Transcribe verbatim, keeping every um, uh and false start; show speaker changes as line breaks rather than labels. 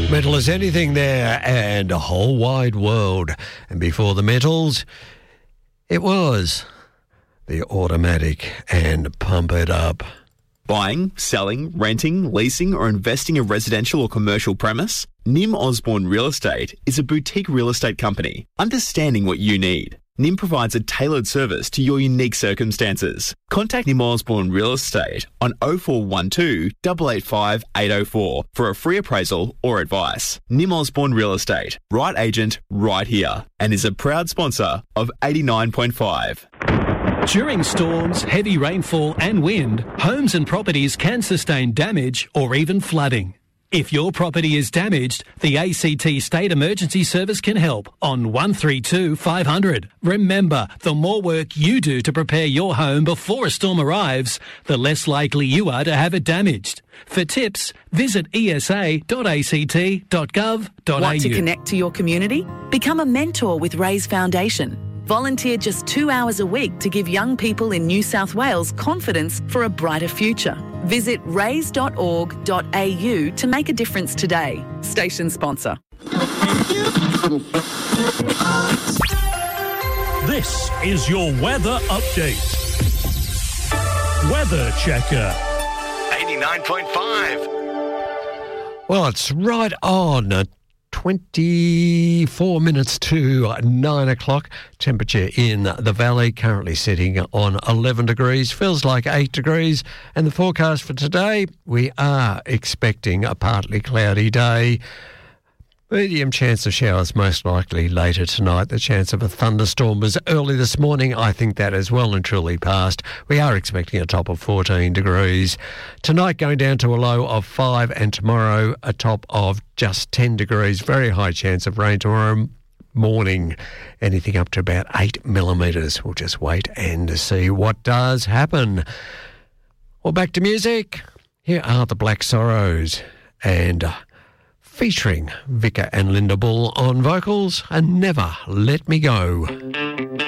Metal as anything there, and a whole wide world. And before the metals, it was the Automatic and Pump It Up.
Buying, selling, renting, leasing or investing a residential or commercial premise? Nim Osborne Real Estate is a boutique real estate company, understanding what you need. Nim provides a tailored service to your unique circumstances. Contact Nim Osborne Real Estate on oh four one two, eight eight five, eight oh four for a free appraisal or advice. Nim Osborne Real Estate, right agent, right here, and is a proud sponsor of eighty-nine point five.
During storms, heavy rainfall and wind, homes and properties can sustain damage or even flooding. If your property is damaged, the A C T State Emergency Service can help on one three two, five hundred. Remember, the more work you do to prepare your home before a storm arrives, the less likely you are to have it damaged. For tips, visit e s a dot a c t dot gov dot a u.
Want to connect to your community? Become a mentor with Raise Foundation. Volunteer just two hours a week to give young people in New South Wales confidence for a brighter future. Visit raise dot org dot a u to make a difference today. Station sponsor.
This is your weather update. Weather Checker.
eighty-nine point five. Well, it's right on at twenty-four minutes to nine o'clock. Temperature in the valley currently sitting on eleven degrees. Feels like eight degrees. And the forecast for today, we are expecting a partly cloudy day. Medium chance of showers most likely later tonight. The chance of a thunderstorm was early this morning. I think that is well and truly past. We are expecting a top of fourteen degrees. Tonight going down to a low of five, and tomorrow a top of just ten degrees. Very high chance of rain tomorrow morning. Anything up to about eight millimetres. We'll just wait and see what does happen. Well, back to music. Here are the Black Sorrows, and Uh, featuring Vika and Linda Bull on vocals, and Never Let Me Go.